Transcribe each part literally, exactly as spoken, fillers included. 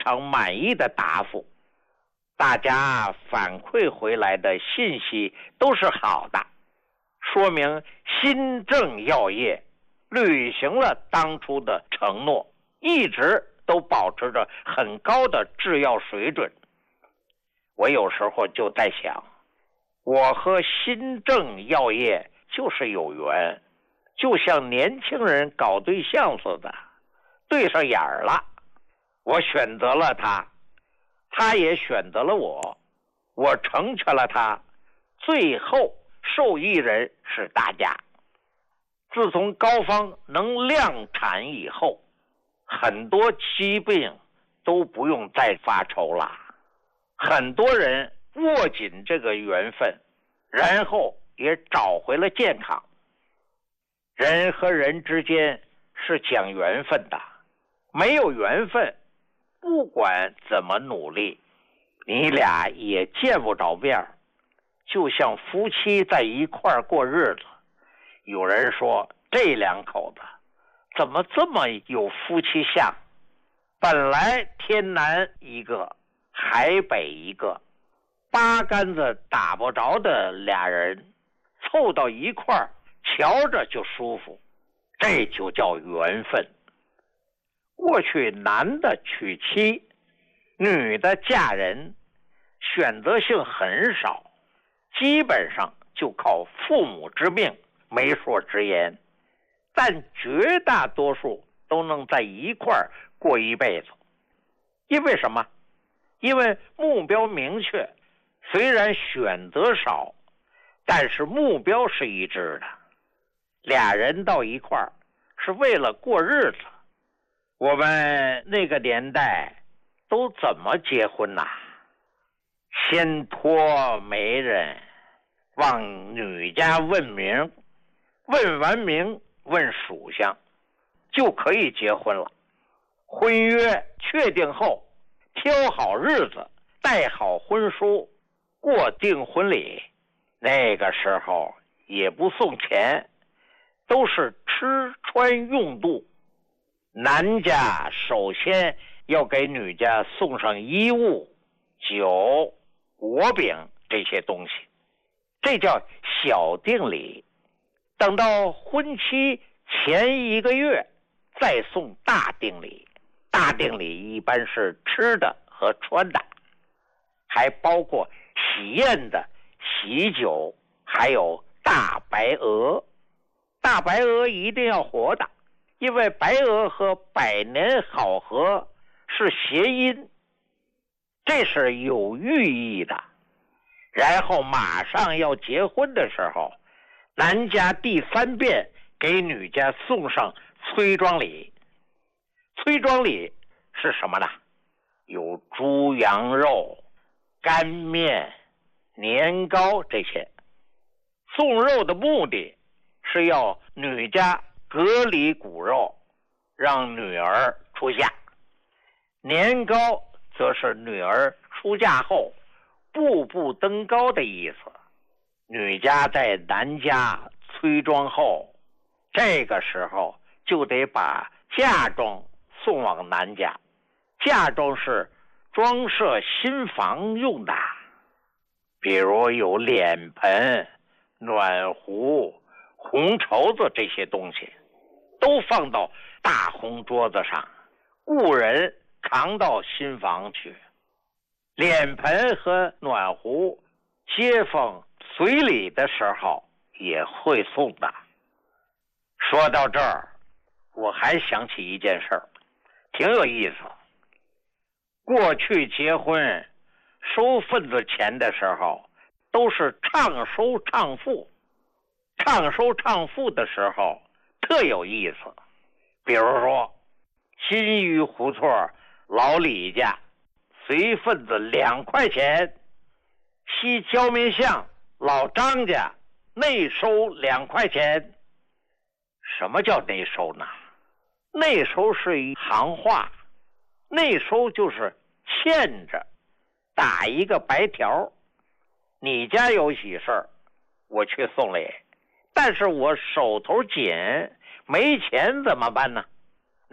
常满意的答复，大家反馈回来的信息都是好的，说明新政药业履行了当初的承诺，一直都保持着很高的制药水准。我有时候就在想，我和新政药业就是有缘，就像年轻人搞对象似的，对上眼儿了。我选择了他，他也选择了我，我成全了他，最后受益人是大家。自从膏方能量产以后，很多疾病都不用再发愁了。很多人握紧这个缘分，然后也找回了健康。人和人之间是讲缘分的，没有缘分，不管怎么努力，你俩也见不着面。就像夫妻在一块儿过日子，有人说这两口子怎么这么有夫妻相？本来天南一个海北一个，八竿子打不着的俩人凑到一块儿，瞧着就舒服，这就叫缘分。过去男的娶妻，女的嫁人，选择性很少，基本上就靠父母之命，媒妁之言，但绝大多数都能在一块儿过一辈子。因为什么？因为目标明确，虽然选择少，但是目标是一致的。俩人到一块儿是为了过日子。我们那个年代都怎么结婚呐？先托媒人往女家问名，问完名问属相，就可以结婚了。婚约确定后，挑好日子，带好婚书，过订婚礼。那个时候也不送钱，都是吃穿用度。男家首先要给女家送上衣物、酒、果饼这些东西，这叫小定礼。等到婚期前一个月再送大定礼。大定礼一般是吃的和穿的，还包括喜宴的喜酒，还有大白鹅。大白鹅一定要活的，因为白鹅和百年好合是谐音，这是有寓意的。然后马上要结婚的时候，男家第三遍给女家送上催妆礼。催妆礼是什么呢？有猪羊肉、干面、年糕这些。送肉的目的是要女家隔离骨肉，让女儿出嫁。年糕则是女儿出嫁后步步登高的意思。女家在男家催妆后，这个时候就得把嫁妆送往男家。嫁妆是装饰新房用的，比如有脸盆、暖壶、红绸子这些东西，都放到大红桌子上，雇人扛到新房去。脸盆和暖壶，街坊随礼的时候也会送的。说到这儿，我还想起一件事儿，挺有意思。过去结婚收份子钱的时候，都是唱收唱付。唱收唱付的时候特有意思。比如说，新余胡同老李家随份子两块钱，西焦民巷老张家内收两块钱。什么叫内收呢？内收是一行话，内收就是欠着，打一个白条。你家有喜事儿，我去送礼，但是我手头紧，没钱怎么办呢？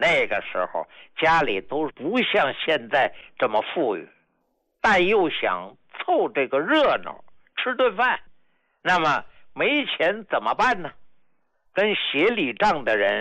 那个时候家里都不像现在这么富裕，但又想凑这个热闹，吃顿饭，那么没钱怎么办呢？跟协理账的人